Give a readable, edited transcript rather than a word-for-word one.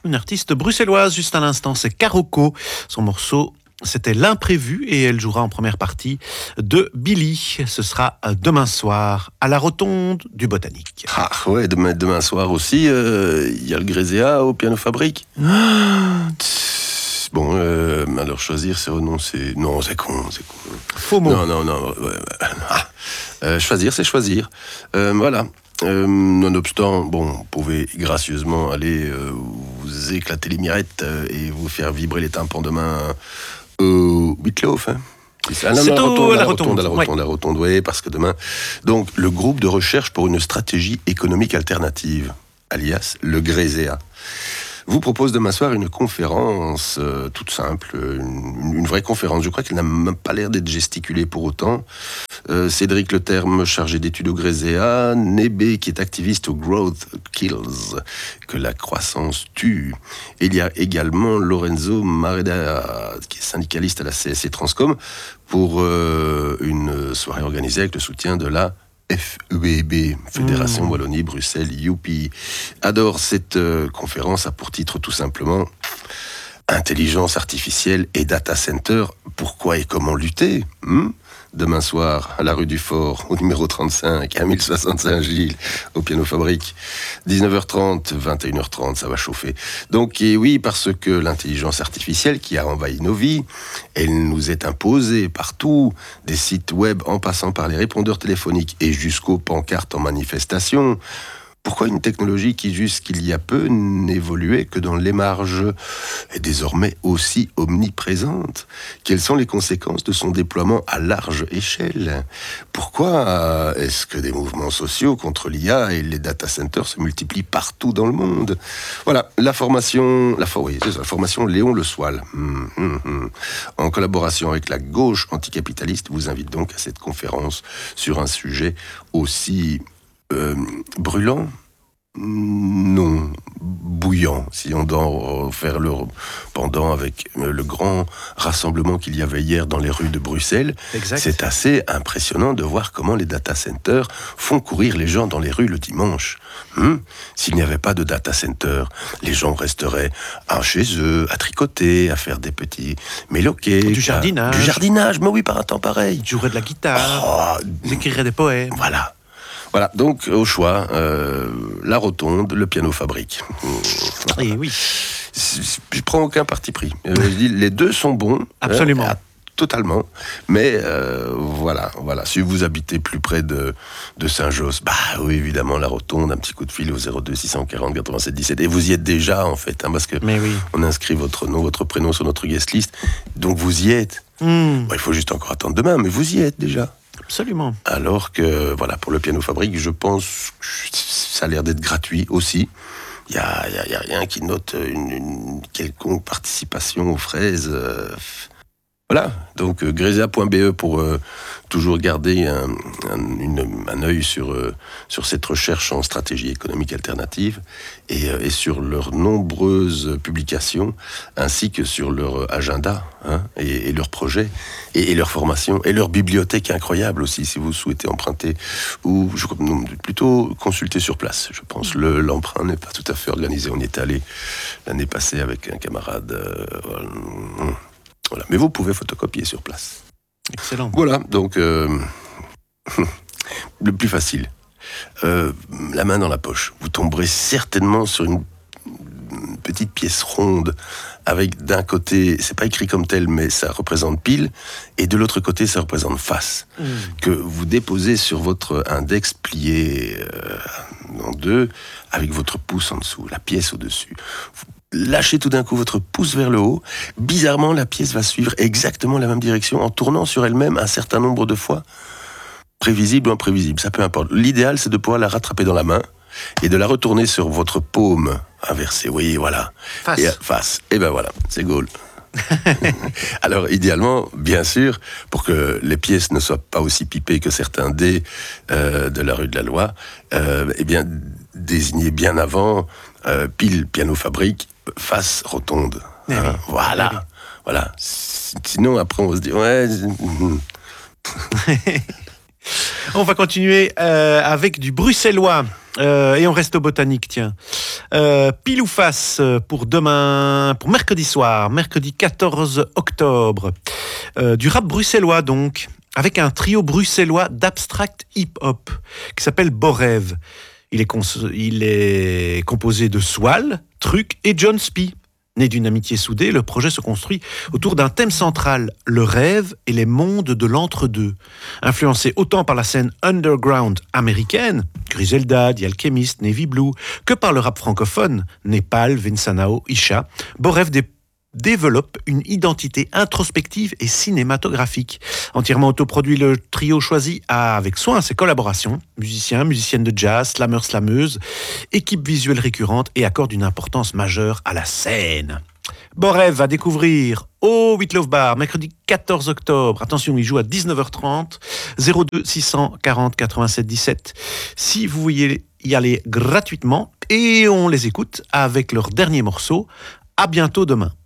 Une artiste bruxelloise, juste à l'instant, c'est Karoko. Son morceau, c'était L'imprévu et elle jouera en première partie de Billy. Ce sera demain soir à la Rotonde du Botanique. Ah ouais, demain soir aussi, il y a le Gréséa au Piano Fabrique. Bon, alors choisir, c'est renoncer. Non, c'est con. Faux mot. Non. Choisir, c'est choisir. Voilà. Nonobstant, bon, vous pouvez gracieusement aller vous éclater les mirettes et vous faire vibrer les tympans demain au Whitloaf, hein. C'est à la Rotonde. Oui, parce que demain, donc, le groupe de recherche pour une stratégie économique alternative, alias le Gréséa, vous propose demain soir une conférence toute simple, une vraie conférence. Je crois qu'elle n'a même pas l'air d'être gesticulée pour autant. Cédric Leterme, chargé d'études au Gréséa, Nébé, qui est activiste au Growth Kills, que la croissance tue. Et il y a également Lorenzo Mareda, qui est syndicaliste à la CSC Transcom, pour une soirée organisée avec le soutien de la FEB, Fédération Wallonie-Bruxelles, youpi. Adore cette conférence a pour titre tout simplement Intelligence artificielle et data center, pourquoi et comment lutter, Demain soir, à la rue du Fort, au numéro 35, à 1065 Gilles, au Piano Fabrique. 19h30, 21h30, ça va chauffer. Donc, et oui, parce que l'intelligence artificielle qui a envahi nos vies, elle nous est imposée partout, des sites web en passant par les répondeurs téléphoniques et jusqu'aux pancartes en manifestation. Pourquoi une technologie qui, jusqu'il y a peu, n'évoluait que dans les marges, est désormais aussi omniprésente? Quelles sont les conséquences de son déploiement à large échelle? Pourquoi est-ce que des mouvements sociaux contre l'IA et les data centers se multiplient partout dans le monde? Voilà, la formation Léon Le Soil, en collaboration avec la gauche anticapitaliste, vous invite donc à cette conférence sur un sujet aussi brûlant? Non, bouillant, si on doit faire le pendant avec le grand rassemblement qu'il y avait hier dans les rues de Bruxelles. Exact. C'est assez impressionnant de voir comment les data centers font courir les gens dans les rues le dimanche. S'il n'y avait pas de data center, les gens resteraient chez eux, à tricoter, à faire des petits méloquets. Du jardinage. Du jardinage, mais oui, par un temps pareil. Ils joueraient de la guitare, ils écriraient des poèmes. Voilà, donc au choix, la Rotonde, le Piano Fabrique. Et oui. Je prends aucun parti pris. Je dis, les deux sont bons. Absolument. Totalement. Mais voilà. Si vous habitez plus près de Saint-Josse, oui, évidemment, la Rotonde, un petit coup de fil au 02 640 87 17. Et vous y êtes déjà, en fait, parce que on inscrit votre nom, votre prénom sur notre guest list. Donc vous y êtes. Il faut juste encore attendre demain, mais vous y êtes déjà. Absolument. Alors que, voilà, pour le Piano Fabrique, je pense que ça a l'air d'être gratuit aussi. Il n'y a rien qui note une quelconque participation aux fraises. Voilà, donc grésia.be pour toujours garder un œil sur cette recherche en stratégie économique alternative et sur leurs nombreuses publications, ainsi que sur leur agenda et leurs projets et leur formation et leur bibliothèque incroyable aussi, si vous souhaitez emprunter ou plutôt consulter sur place. Je pense l'emprunt n'est pas tout à fait organisé. On y est allé l'année passée avec un camarade. Voilà. Mais vous pouvez photocopier sur place. Excellent. Voilà, donc le plus facile. La main dans la poche. Vous tomberez certainement sur une petite pièce ronde avec d'un côté, c'est pas écrit comme tel, mais ça représente pile, et de l'autre côté, ça représente face, que vous déposez sur votre index plié en deux, avec votre pouce en dessous, la pièce au-dessus. Lâchez tout d'un coup votre pouce vers le haut. Bizarrement, la pièce va suivre exactement la même direction en tournant sur elle-même un certain nombre de fois. Prévisible ou imprévisible, ça peu importe. L'idéal, c'est de pouvoir la rattraper dans la main et de la retourner sur votre paume inversée. Oui, voilà. Face. Et ben voilà, c'est goal. Alors, idéalement, bien sûr, pour que les pièces ne soient pas aussi pipées que certains dés de la rue de la Loi, désignez bien avant pile Piano Fabrique, face Rotonde. Voilà. Sinon, après, on se dit, On va continuer avec du bruxellois. Et on reste au botanique, tiens. Pile ou face pour demain, pour mercredi soir, mercredi 14 octobre. Du rap bruxellois donc, avec un trio bruxellois d'abstract hip-hop qui s'appelle Borev. Il est composé de Swal, Truc et John Spee. Né d'une amitié soudée, le projet se construit autour d'un thème central, le rêve et les mondes de l'entre-deux. Influencé autant par la scène underground américaine, Griselda, The Alchemist, Navy Blue, que par le rap francophone, Népal, Vinsanao, Isha, Borev développe une identité introspective et cinématographique. Entièrement autoproduit, le trio choisit avec soin ses collaborations, musiciens, musiciennes de jazz, slameurs, slameuses, équipe visuelle récurrente et accorde une importance majeure à la scène. Borev va découvrir au With Love Bar, mercredi 14 octobre. Attention, il joue à 19h30, 02 640 87 17. Si vous voulez y aller gratuitement, et on les écoute avec leur dernier morceau. À bientôt demain.